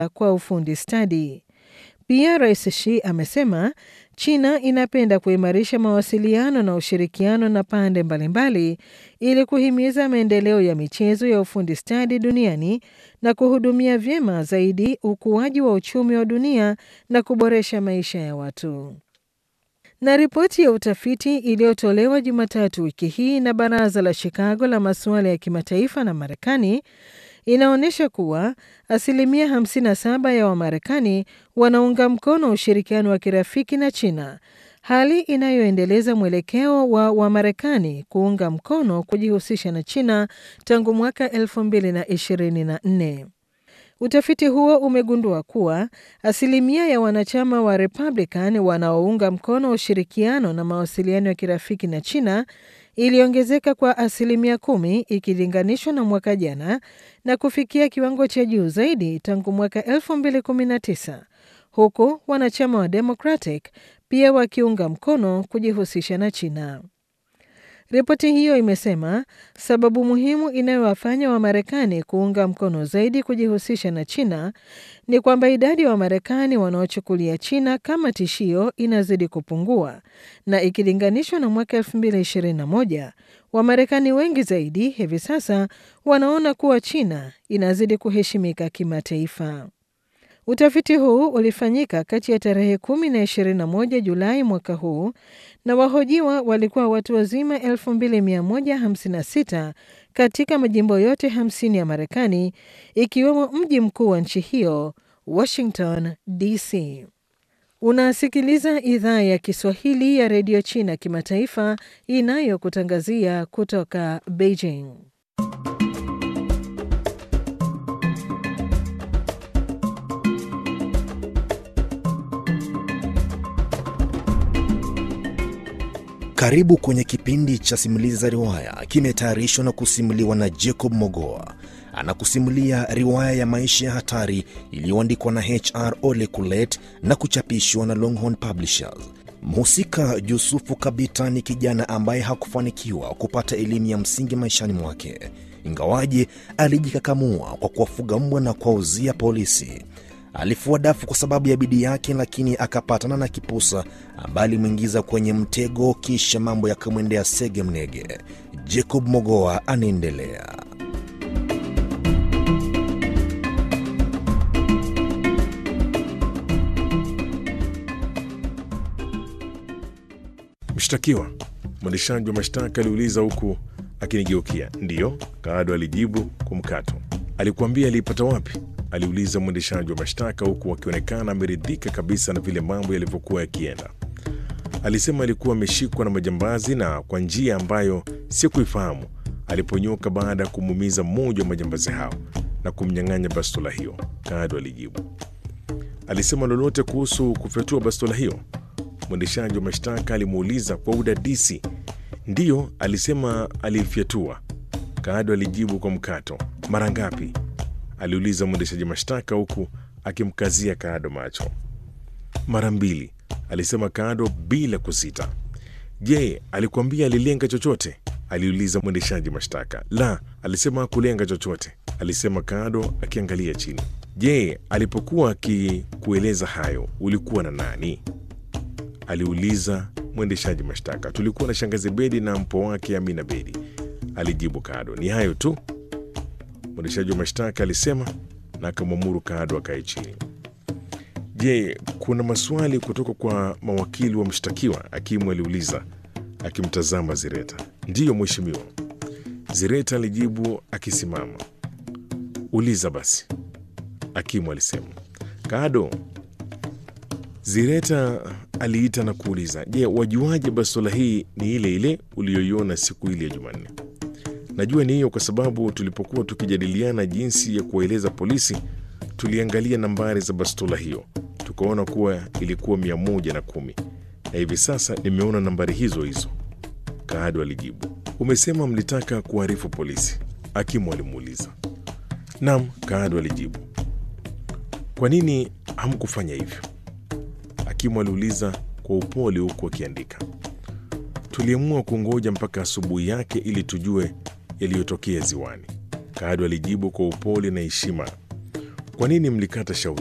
kwa ufundi stadi. Pia Rais Xi amesema China inapenda kuimarisha mawasiliano na ushirikiano na pande mbalimbali ili kuhimiza maendeleo ya michezo ya ufundi stadi duniani na kuhudumia vyema zaidi ukuaji wa uchumi wa dunia na kuboresha maisha ya watu. Na ripoti ya utafiti iliyotolewa Jumatatu wiki hii na Baraza la Chicago la masuala ya kimataifa na Marekani inaonyesha kuwa 57% ya Wamarekani wanaunga mkono ushirikiano wa kirafiki na China, hali inayoendeleza mwelekeo wa Wamarekani kuunga mkono kujihusisha na China tangu mwaka 2024. Utafiti huo umegundua kuwa 1% ya wanachama wa Republican wanaounga mkono ushirikiano na mawasiliano ya kirafiki na China iliongezeka kwa 10% ikilinganishwa na mwaka jana na kufikia kiwango cha juu zaidi tangu mwaka 2019, huku wanachama wa Democratic pia wakiunga mkono kujihusisha na China. Ripoti hiyo imesema sababu muhimu inayowafanya Wamarekani kuunga mkono zaidi kujihusisha na China ni kwamba idadi ya Wamarekani wanaochukulia China kama tishio inazidi kupungua, na ikilinganishwa na mwaka 2021, Wamarekani wengi zaidi hivi sasa wanaona kuwa China inazidi kuheshimika kimataifa. Utafiti huu ulifanyika kati ya tarehe 10 na 21 Julai mwaka huu, na wahojiwa walikuwa watu wazima 2156 katika majimbo yote 50 ya Marekani, ikiwemo mji mkuu wa nchi hiyo, Washington, D.C. Unasikiliza idhaa ya Kiswahili ya redio China kimataifa inayokutangazia kutoka Beijing. Karibu kwenye kipindi cha simulizi za riwaya, kimetayarishwa na kusimuliwa na Jacob Mogoa. Anakusimulia riwaya ya maisha ya hatari iliyoandikwa na HR Ole Kulet na kuchapishwa na Longhorn Publishers. Mhusika Yusufu Kabita ni kijana ambaye hakufanikiwa kupata elimu ya msingi maishani mwake, ingawaje alijikakamua kwa kuwafuga mbwa na kuwauzia polisi. Alifua dafu kwa sababu ya bidii yake, lakini akapatana na kipusa ambaye alimwingiza kwenye mtego, kisha mambo yakamwendea sege mnege. Jacob Mogoa anaendelea. Mshtakiwa, mwendeshaji wa mashtaka aliuliza huku akinigeukia. Ndiyo, Kaado alijibu kwa mkato. Alikuambia alipata wapi? Aliuliza mwendeshaji wa mashtaka huku akionekana ameridhika kabisa na vile mambo yalivyokuwa yakienda. Alisema alikuwa ameshikwa na majambazi na kwa njia ambayo sikuifahamu aliponyoka baada ya kumuumiza mmoja wa majambazi hao na kumnyang'anya bastola hiyo. Kaado alijibu. Alisema lolote kuhusu kufyatua bastola hiyo? Mwendeshaji wa mashtaka alimuuliza kwa udadisi. Ndiyo, alisema alifyatua. Kaado alijibu kwa mkato. Mara ngapi? Aliuliza mwendeshaji mashtaka huku akimkazia Kaado macho. Mara 2, alisema Kaado bila kusita. Je, alikuambia alilenga chochote? Aliuliza mwendeshaji mashtaka. La, alisema hakulenga chochote, alisema Kaado akiangalia chini. Je, alipokuwa akikueleza hayo ulikuwa na nani? Aliuliza mwendeshaji mashtaka. Tulikuwa na shangazi Bedi na mpo wake Amina Bedi, alijibu Kaado. Ni hayo tu? Mwendeshaji wa mashtaka alisema na akamwamuru Kaado akae chini. Je, kuna maswali kutoka kwa mawakili wa mshtakiwa? Hakimu aliuliza akimtazama Zireta. Ndiyo mheshimiwa, Zireta alijibu akisimama. Uliza basi, hakimu alisema. Kaado, Zireta aliita na kuuliza, je, wajuaje bastola hii ni ile ile uliyoiona siku ile ya Jumanne? Najua ni hiyo kwa sababu tulipokuwa tukijadiliana jinsi ya kueleza polisi, tuliangalia nambari za bastola hiyo, tukaona kuwa ilikuwa 110, na hivi sasa nimeona nambari hizo hizo. Kaado alijibu. Umesema mlitaka kuarifu polisi? Hakimu alimuuliza. Naam, Kaado alijibu. Kwa nini hamkufanya hivyo? Hakimu aliuliza kwa upole huku akiandika. Tuliamua kungoja mpaka asubuhi yake ili tujue yaliyotokea ziwani, Kaado alijibu kwa upole na heshima. Kwa nini mlikata shauri?